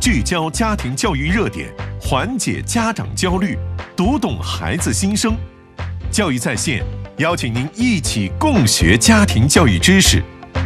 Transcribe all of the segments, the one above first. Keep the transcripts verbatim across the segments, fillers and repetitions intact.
聚焦家庭教育热点，缓解家长焦虑，读懂孩子心声。教育在线，邀请您一起共学家庭教育知识。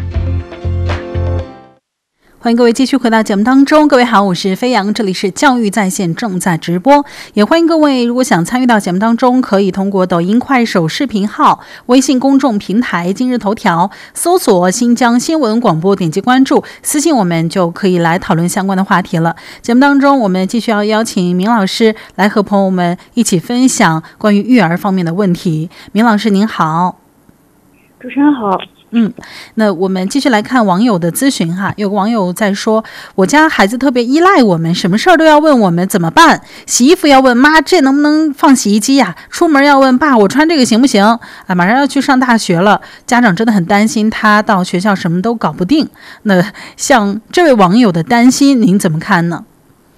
欢迎各位继续回到节目当中，各位好，我是飞扬，这里是教育在线正在直播，也欢迎各位如果想参与到节目当中，可以通过抖音、快手视频号、微信公众平台、今日头条搜索新疆新闻广播，点击关注，私信我们就可以来讨论相关的话题了。节目当中我们继续要邀请明老师来和朋友们一起分享关于育儿方面的问题。明老师您好。 主持人好。 嗯，那我们继续来看网友的咨询哈。有个网友在说，我家孩子特别依赖我们，什么事儿都要问我们，怎么办？洗衣服要问妈，这能不能放洗衣机呀？出门要问爸，我穿这个行不行？啊，马上要去上大学了，家长真的很担心他到学校什么都搞不定。那像这位网友的担心，您怎么看呢？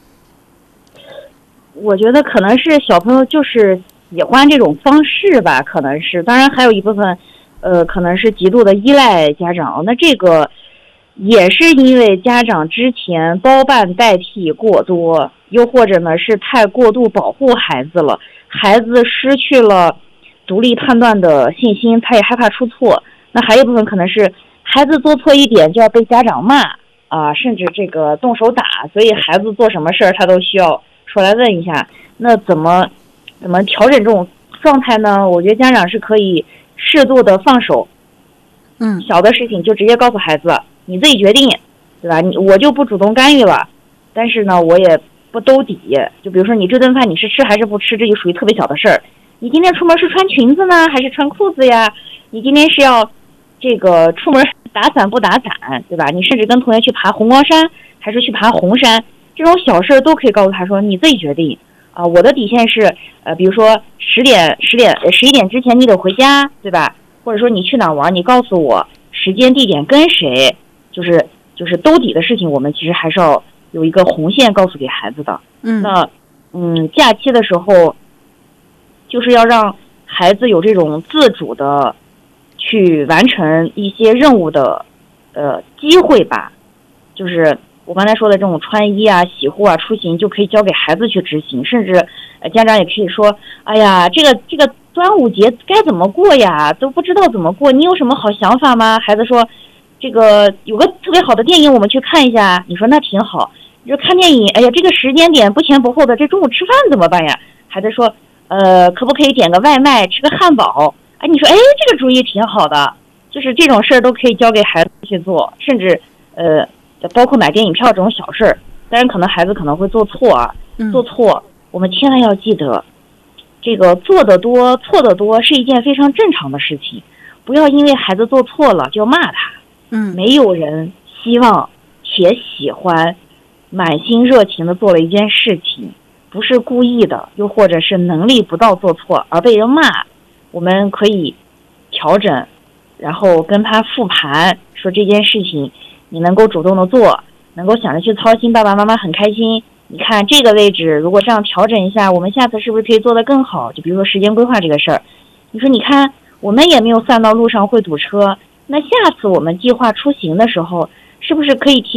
我觉得可能是小朋友就是喜欢这种方式吧，可能是，当然还有一部分。呃，可能是极度的依赖家长，那这个也是因为家长之前包办代替过多，又或者呢是太过度保护孩子了，孩子失去了独立判断的信心，他也害怕出错。那还有一部分可能是孩子做错一点就要被家长骂啊，甚至这个动手打，所以孩子做什么事儿他都需要说来问一下。那怎么怎么调整这种状态呢？我觉得家长是可以适度的放手， 嗯， 小的事情就直接告诉孩子，你自己决定，对吧？你我就不主动干预了，但是呢，我也不兜底。就比如说你这顿饭你是吃还是不吃，这就属于特别小的事儿。你今天出门是穿裙子呢，还是穿裤子呀？你今天是要这个出门打伞不打伞，对吧？你甚至跟同学去爬红光山，还是去爬红山，这种小事都可以告诉他说，你自己决定。啊，我的底线是，呃，比如说十点、十点、十一点之前你得回家，对吧？或者说你去哪玩，你告诉我时间、地点跟谁，就是就是兜底的事情，我们其实还是要有一个红线告诉给孩子的。 嗯， 那嗯，假期的时候，就是要让孩子有这种自主的去完成一些任务的呃机会吧，就是我刚才说的这种穿衣啊、洗护啊、出行，就可以交给孩子去执行，甚至呃家长也可以说，哎呀，这个这个端午节该怎么过呀？都不知道怎么过，你有什么好想法吗？孩子说，这个有个特别好的电影，我们去看一下。你说那挺好。你说看电影，哎呀，这个时间点不前不后的，这中午吃饭怎么办呀？孩子说，呃，可不可以点个外卖，吃个汉堡？哎，你说，哎，这个主意挺好的，就是这种事儿都可以交给孩子去做，甚至呃。包括买电影票这种小事儿，当然可能孩子可能会做错啊，做错，我们千万要记得，这个做得多错得多是一件非常正常的事情，不要因为孩子做错了就骂他。 嗯， 没有人希望且喜欢满心热情的做了一件事情，不是故意的，又或者是能力不到做错而被人骂。我们可以调整，然后跟他复盘，说这件事情你能够主动的做，能够想着去操心，爸爸妈妈很开心。你看这个位置如果这样调整一下，我们下次是不是可以做得更好？就比如说时间规划这个事儿，你说你看我们也没有算到路上会堵车，那下次我们计划出行的时候是不是可以提